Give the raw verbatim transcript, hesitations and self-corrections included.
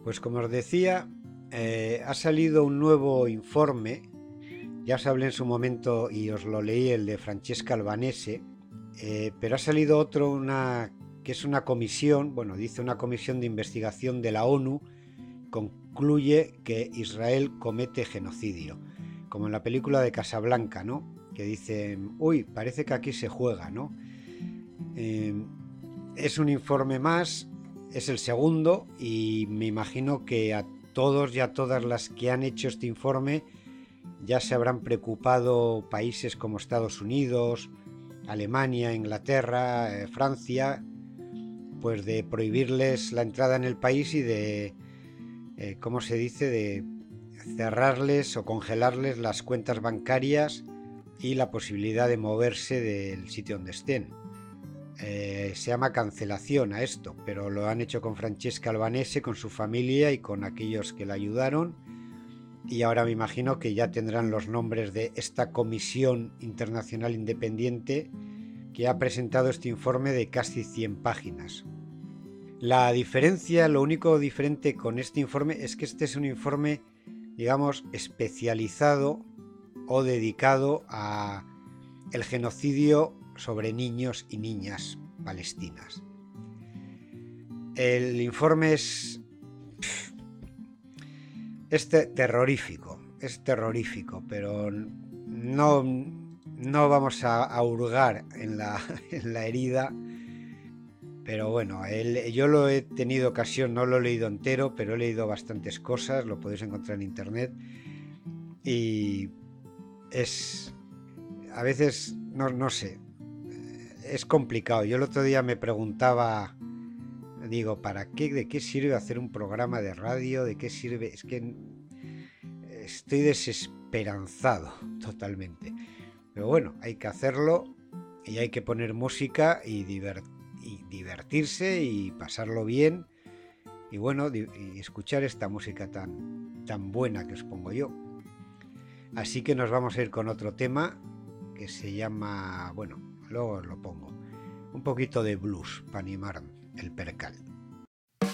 Pues como os decía, eh, ha salido un nuevo informe, ya os hablé en su momento y os lo leí, el de Francesca Albanese, eh, pero ha salido otro, una, que es una comisión, bueno, dice una comisión de investigación de la ONU, concluye que Israel comete genocidio, como en la película de Casablanca, ¿no? Que dicen, uy, parece que aquí se juega, ¿no? Eh, es un informe más, es el segundo, y me imagino que a todos y a todas las que han hecho este informe ya se habrán preocupado países como Estados Unidos, Alemania, Inglaterra, eh, Francia, pues de prohibirles la entrada en el país y de, eh, ¿cómo se dice?, de cerrarles o congelarles las cuentas bancarias y la posibilidad de moverse del sitio donde estén. Eh, se llama cancelación a esto, pero lo han hecho con Francesca Albanese, con su familia y con aquellos que la ayudaron, y ahora me imagino que ya tendrán los nombres de esta comisión internacional independiente que ha presentado este informe de casi cien páginas. La diferencia, lo único diferente con este informe es que este es un informe, digamos, especializado o dedicado a el genocidio sobre niños y niñas palestinas. El informe es, es terrorífico, es terrorífico, pero no, no vamos a, a hurgar en la, en la herida. Pero bueno, el, yo lo he tenido ocasión, no lo he leído entero, pero he leído bastantes cosas, lo podéis encontrar en internet. Y es, a veces, no, no sé, es complicado. Yo el otro día me preguntaba, digo, ¿para qué, de qué sirve hacer un programa de radio? ¿De qué sirve? Es que estoy desesperanzado totalmente. Pero bueno, hay que hacerlo y hay que poner música y, divert, y divertirse y pasarlo bien. Y bueno, y escuchar esta música tan, tan buena que os pongo yo. Así que nos vamos a ir con otro tema que se llama, bueno, luego os lo pongo, un poquito de blues para animar el percal.